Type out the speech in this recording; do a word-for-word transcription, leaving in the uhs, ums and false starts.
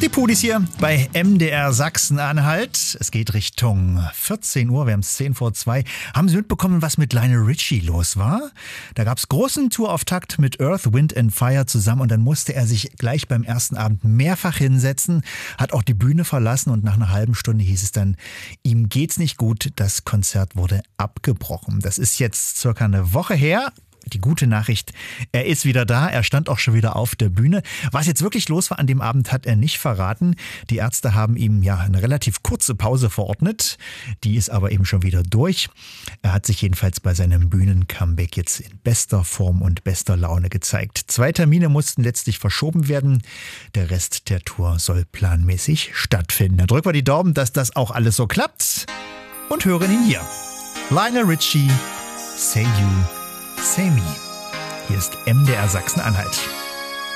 Die Pudis hier bei M D R Sachsen-Anhalt. Es geht Richtung vierzehn Uhr, wir haben es zehn vor zwei. Haben Sie mitbekommen, was mit Lionel Richie los war? Da gab es großen Tourauftakt mit Earth, Wind and Fire zusammen und dann musste er sich gleich beim ersten Abend mehrfach hinsetzen, hat auch die Bühne verlassen und nach einer halben Stunde hieß es dann, ihm geht's nicht gut, das Konzert wurde abgebrochen. Das ist jetzt circa eine Woche her. Die gute Nachricht, er ist wieder da, er stand auch schon wieder auf der Bühne. Was jetzt wirklich los war an dem Abend, hat er nicht verraten. Die Ärzte haben ihm ja eine relativ kurze Pause verordnet, die ist aber eben schon wieder durch. Er hat sich jedenfalls bei seinem Bühnen-Comeback jetzt in bester Form und bester Laune gezeigt. Zwei Termine mussten letztlich verschoben werden, der Rest der Tour soll planmäßig stattfinden. Dann drücken wir die Daumen, dass das auch alles so klappt und hören ihn hier. Lionel Richie, Say You, Say Me. Hier ist M D R Sachsen-Anhalt.